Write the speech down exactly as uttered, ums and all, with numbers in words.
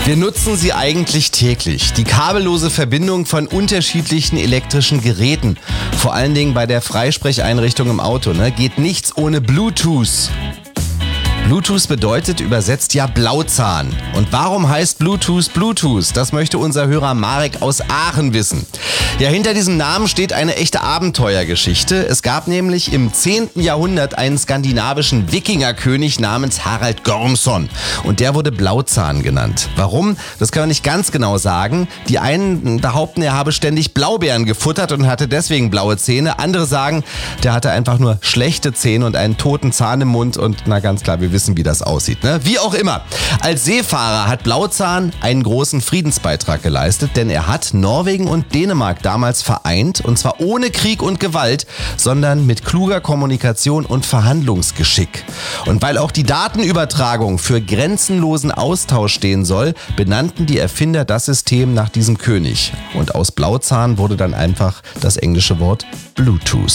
Wir nutzen sie eigentlich täglich. Die kabellose Verbindung von unterschiedlichen elektrischen Geräten. Vor allen Dingen bei der Freisprecheinrichtung im Auto, ne, geht nichts ohne Bluetooth. Bluetooth bedeutet übersetzt ja Blauzahn. Und warum heißt Bluetooth Bluetooth? Das möchte unser Hörer Marek aus Aachen wissen. Ja, hinter diesem Namen steht eine echte Abenteuergeschichte. Es gab nämlich im zehnten Jahrhundert einen skandinavischen Wikingerkönig namens Harald Gormson. Und der wurde Blauzahn genannt. Warum? Das kann man nicht ganz genau sagen. Die einen behaupten, er habe ständig Blaubeeren gefuttert und hatte deswegen blaue Zähne. Andere sagen, der hatte einfach nur schlechte Zähne und einen toten Zahn im Mund. Und na ganz klar, wir wissen, wie das aussieht, ne? Wie auch immer. Als Seefahrer hat Blauzahn einen großen Friedensbeitrag geleistet, denn er hat Norwegen und Dänemark damals vereint, und zwar ohne Krieg und Gewalt, sondern mit kluger Kommunikation und Verhandlungsgeschick. Und weil auch die Datenübertragung für grenzenlosen Austausch stehen soll, benannten die Erfinder das System nach diesem König. Und aus Blauzahn wurde dann einfach das englische Wort Bluetooth.